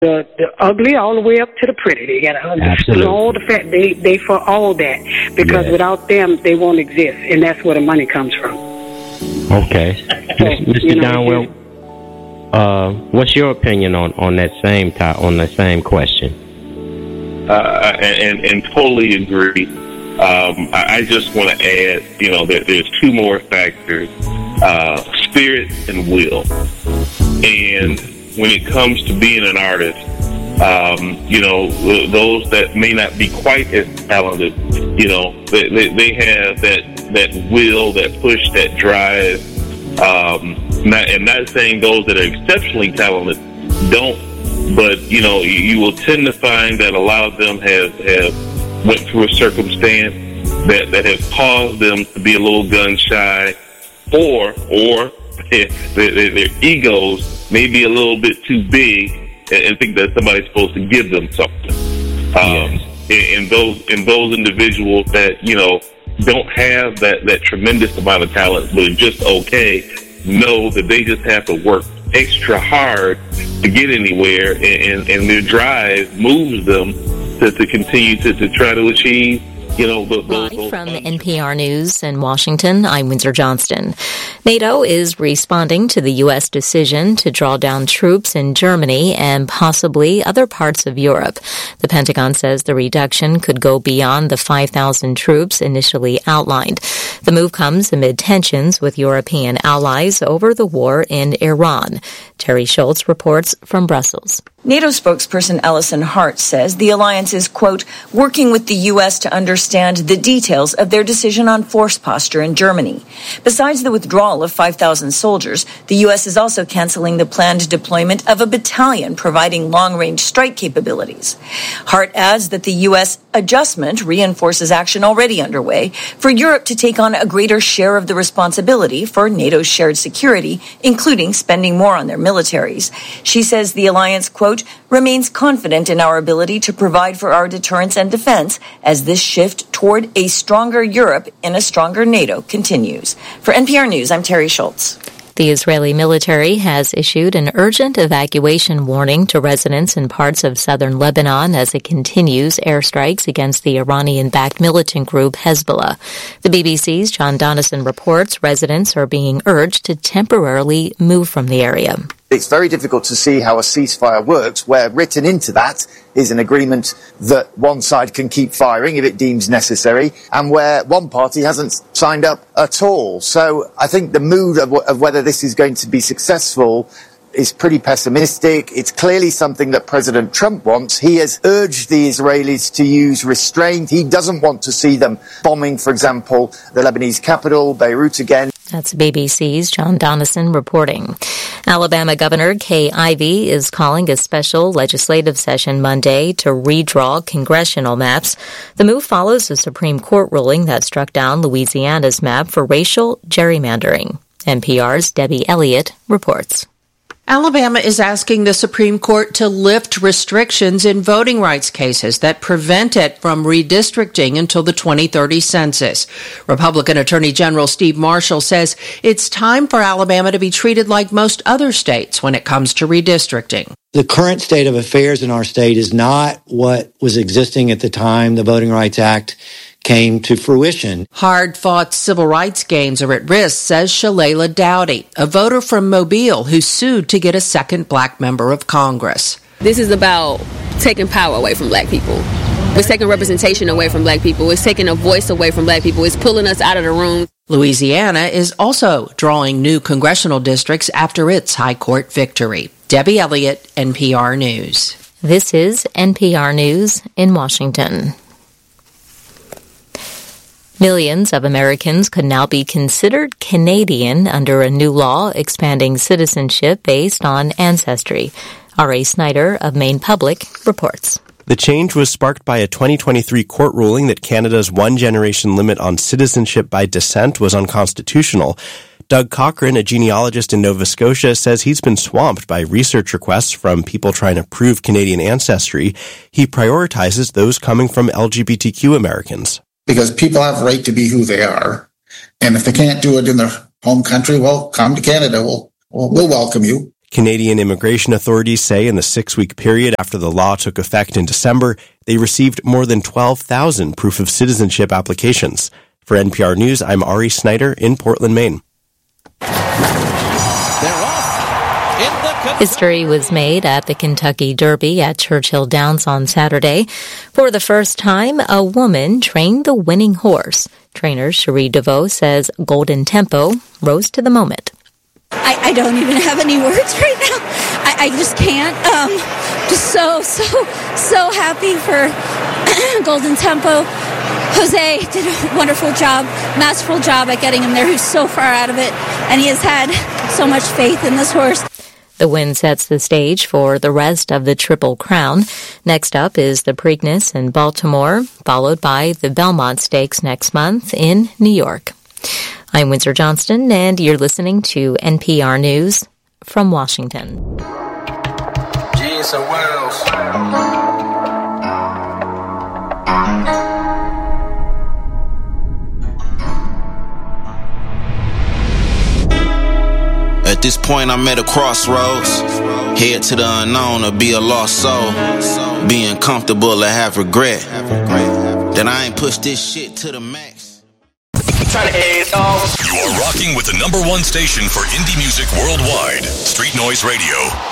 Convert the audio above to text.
the ugly all the way up to the pretty. They got all the fat. They for all that, because without them they won't exist, and that's where the money comes from. Okay, so, Mr. Donwell, what's your opinion on that same question? And totally agree. I just want to add, that there's two more factors: spirit and will. And when it comes to being an artist, those that may not be quite as talented, they have that will, that push, that drive. Not saying those that are exceptionally talented don't, but you will tend to find that a lot of them have went through a circumstance that has caused them to be a little gun shy, or their egos may be a little bit too big and think that somebody's supposed to give them something. And those individuals that don't have that tremendous amount of talent, but are just okay, know that they just have to work extra hard to get anywhere, and their drive moves them to continue to try to achieve. Live from NPR News in Washington, I'm Windsor Johnston. NATO is responding to the U.S. decision to draw down troops in Germany and possibly other parts of Europe. The Pentagon says the reduction could go beyond the 5,000 troops initially outlined. The move comes amid tensions with European allies over the war in Iran. Terry Schultz reports from Brussels. NATO spokesperson Alison Hart says the alliance is, quote, working with the U.S. to understand the details of their decision on force posture in Germany. Besides the withdrawal of 5,000 soldiers, the U.S. is also canceling the planned deployment of a battalion providing long-range strike capabilities. Hart adds that the U.S. adjustment reinforces action already underway for Europe to take on a greater share of the responsibility for NATO's shared security, including spending more on their militaries. She says the alliance, quote, remains confident in our ability to provide for our deterrence and defense as this shift toward a stronger Europe in a stronger NATO continues. For NPR News, I'm Terry Schultz. The Israeli military has issued an urgent evacuation warning to residents in parts of southern Lebanon as it continues airstrikes against the Iranian-backed militant group Hezbollah. The BBC's John Donison reports residents are being urged to temporarily move from the area. It's very difficult to see how a ceasefire works where written into that is an agreement that one side can keep firing if it deems necessary, and where one party hasn't signed up at all. So I think the mood of whether this is going to be successful is pretty pessimistic. It's clearly something that President Trump wants. He has urged the Israelis to use restraint. He doesn't want to see them bombing, for example, the Lebanese capital, Beirut again. That's BBC's John Donison reporting. Alabama Governor Kay Ivey is calling a special legislative session Monday to redraw congressional maps. The move follows a Supreme Court ruling that struck down Louisiana's map for racial gerrymandering. NPR's Debbie Elliott reports. Alabama is asking the Supreme Court to lift restrictions in voting rights cases that prevent it from redistricting until the 2030 census. Republican Attorney General Steve Marshall says it's time for Alabama to be treated like most other states when it comes to redistricting. The current state of affairs in our state is not what was existing at the time the Voting Rights Act came to fruition. Hard-fought civil rights gains are at risk, says Shalala Dowdy, a voter from Mobile who sued to get a second black member of Congress. This is about taking power away from black people. It's taking representation away from black people. It's taking a voice away from black people. It's pulling us out of the room. Louisiana is also drawing new congressional districts after its high court victory. Debbie Elliott, NPR News. This is NPR News in Washington. Millions of Americans could now be considered Canadian under a new law expanding citizenship based on ancestry. R.A. Snyder of Maine Public reports. The change was sparked by a 2023 court ruling that Canada's one-generation limit on citizenship by descent was unconstitutional. Doug Cochran, a genealogist in Nova Scotia, says he's been swamped by research requests from people trying to prove Canadian ancestry. He prioritizes those coming from LGBTQ Americans. Because people have a right to be who they are. And if they can't do it in their home country, well, come to Canada. We'll welcome you. Canadian immigration authorities say in the 6-week period after the law took effect in December, they received more than 12,000 proof of citizenship applications. For NPR News, I'm Ari Snyder in Portland, Maine. History was made at the Kentucky Derby at Churchill Downs on Saturday. For the first time, a woman trained the winning horse. Trainer Cherie DeVoe says Golden Tempo rose to the moment. I don't even have any words right now. I just can't. Just so happy for Golden Tempo. Jose did a wonderful job, masterful job at getting him there. He's so far out of it, and he has had so much faith in this horse. The win sets the stage for the rest of the Triple Crown. Next up is the Preakness in Baltimore, followed by the Belmont Stakes next month in New York. I'm Windsor Johnston, and you're listening to NPR News from Washington. Jeez, Wells. At this point, I'm at a crossroads. Head to the unknown or be a lost soul. Being comfortable or have regret that I ain't pushed this shit to the max. You are rocking with the #1 station for indie music worldwide. Street Noise Radio.